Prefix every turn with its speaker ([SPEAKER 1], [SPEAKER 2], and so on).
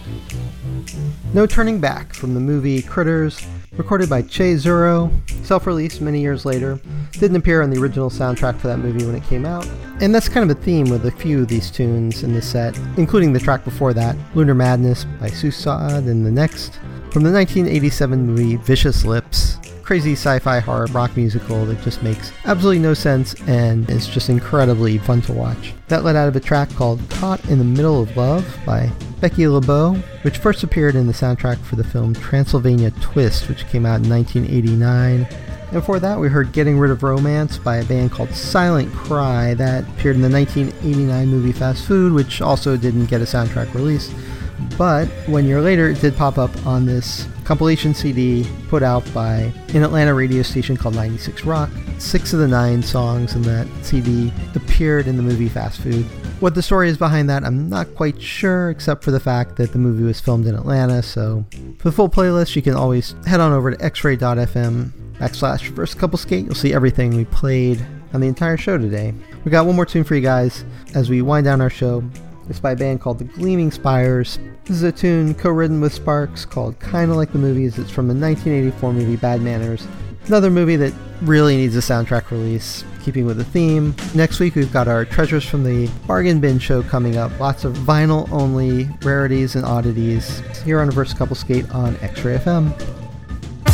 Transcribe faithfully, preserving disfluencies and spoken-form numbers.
[SPEAKER 1] No Turning Back from the movie Critters, recorded by Che Zuro, self-released many years later, didn't appear on the original soundtrack for that movie when it came out, and that's kind of a theme with a few of these tunes in this set, including the track before that, Lunar Madness by Suicide, and the next, from the nineteen eighty-seven movie Vicious Lips, crazy sci-fi horror rock musical that just makes absolutely no sense and is just incredibly fun to watch. That led out of a track called Caught in the Middle of Love by Becky LeBeau, which first appeared in the soundtrack for the film Transylvania Twist, which came out in nineteen eighty-nine. And before that, we heard Getting Rid of Romance by a band called Silent Cry that appeared in the nineteen eighty-nine movie Fast Food, which also didn't get a soundtrack release. But one year later, it did pop up on this compilation C D put out by an Atlanta radio station called ninety-six Rock. Six of the nine songs in that C D appeared in the movie Fast Food. What the story is behind that, I'm not quite sure, except for the fact that the movie was filmed in Atlanta, so for the full playlist, you can always head on over to x-ray.fm backslash reverse coupleskate. You'll see everything we played on the entire show today. We got one more tune for you guys as we wind down our show. It's by a band called the Gleaming Spires. This is a tune co-written with Sparks called Kinda Like the Movies. It's from the nineteen eighty-four movie Bad Manners. Another movie that really needs a soundtrack release, keeping with the theme. Next week we've got our Treasures from the Bargain Bin show coming up. Lots of vinyl-only rarities and oddities here on Reverse Coupleskate on X-Ray F M.